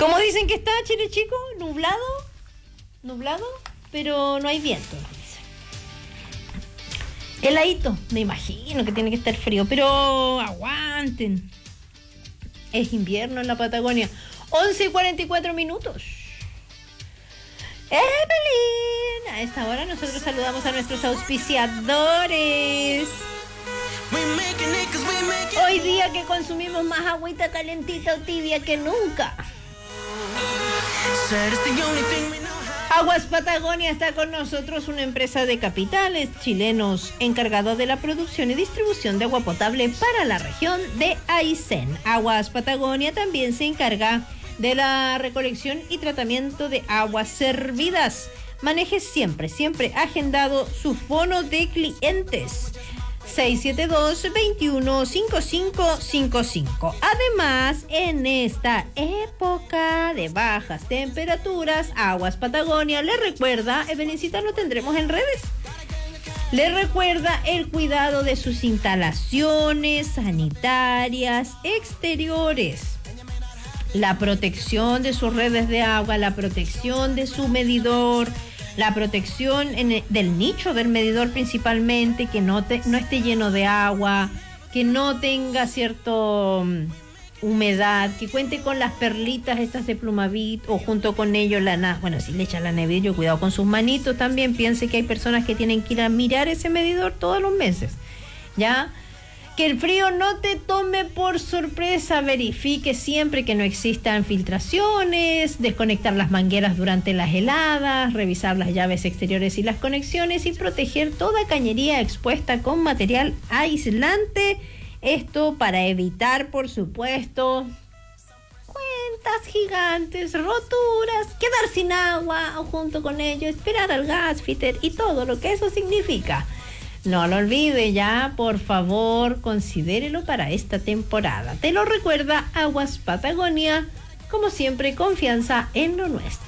Como dicen que está Chile Chico, nublado, pero no hay viento. Heladito, me imagino que tiene que estar frío, pero aguanten. Es invierno en la Patagonia. 11:44. Evelyn, a esta hora nosotros saludamos a nuestros auspiciadores. Hoy día que consumimos más agüita calentita o tibia que nunca. Aguas Patagonia está con nosotros, una empresa de capitales chilenos encargada de la producción y distribución de agua potable para la región de Aysén. Aguas Patagonia también se encarga de la recolección y tratamiento de aguas servidas. Maneje siempre agendado sus bonos de clientes. 672-215555. Además, en esta época de bajas temperaturas, Aguas Patagonia le recuerda, Evelincita, lo tendremos en redes, le recuerda el cuidado de sus instalaciones sanitarias exteriores, la protección de sus redes de agua, la protección de su medidor, la protección del nicho del medidor principalmente, que no esté lleno de agua, que no tenga cierto humedad, que cuente con las perlitas estas de Plumavit o junto con ellos si le echa la Nevidillo, cuidado con sus manitos también. Piense que hay personas que tienen que ir a mirar ese medidor todos los meses, ¿ya? Que el frío no te tome por sorpresa, verifique siempre que no existan filtraciones, desconectar las mangueras durante las heladas, revisar las llaves exteriores y las conexiones y proteger toda cañería expuesta con material aislante. Esto para evitar, por supuesto, cuentas gigantes, roturas, quedar sin agua o junto con ello esperar al gasfitter y todo lo que eso significa. No lo olvide ya, por favor, considérelo para esta temporada. Te lo recuerda Aguas Patagonia, como siempre, confianza en lo nuestro.